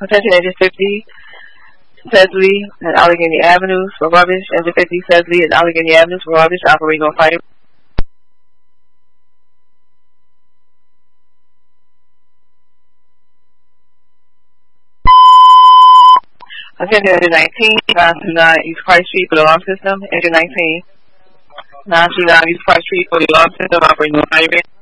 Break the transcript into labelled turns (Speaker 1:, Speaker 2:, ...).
Speaker 1: Attention Engine 50, Sedley and Allegheny Avenues for rubbish. Engine 50, Sedley and Allegheny Avenues for rubbish. Operating on fire. Attention Engine 19, 929 East Price Street for the alarm system. Engine 19, 929 East Price Street for the alarm system. Operating on fire.